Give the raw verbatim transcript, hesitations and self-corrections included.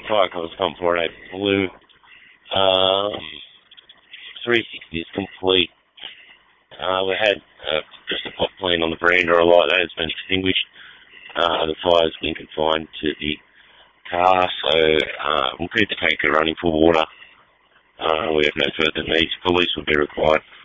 fire cause come for eight blue. Um, three sixty is complete. Uh, we had uh, just a pot plant on the veranda or like that. It's been extinguished. Uh, the fire's been confined to the car, so uh, we'll keep the tanker running for water. Uh, we have no further needs. Police will be required.